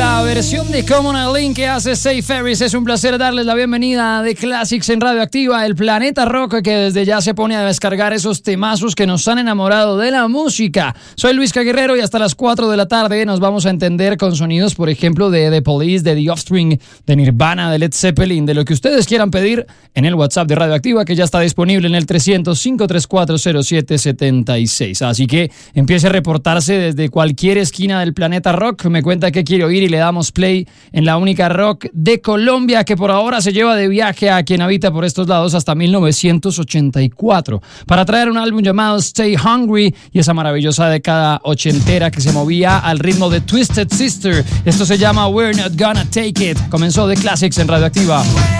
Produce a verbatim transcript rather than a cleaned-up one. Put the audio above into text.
la versión de Common Link que hace Say Ferris. Es un placer darles la bienvenida a The Classics en Radioactiva, el planeta rock que desde ya se pone a descargar esos temazos que nos han enamorado de la música. Soy Luis Guerrero y hasta las cuatro de la tarde nos vamos a entender con sonidos, por ejemplo, de The Police, de The Offspring, de Nirvana, de Led Zeppelin, de lo que ustedes quieran pedir en el WhatsApp de Radioactiva, que ya está disponible en el trescientos, cinco tres cuatro, cero siete siete seis. Así que empiece a reportarse desde cualquier esquina del planeta rock. Me cuenta qué quiere oír y le damos play en la única rock de Colombia que por ahora se lleva de viaje a quien habita por estos lados hasta mil novecientos ochenta y cuatro para traer un álbum llamado Stay Hungry y esa maravillosa década ochentera que se movía al ritmo de Twisted Sister. Esto se llama We're Not Gonna Take It. Comenzó The Classics en Radioactiva.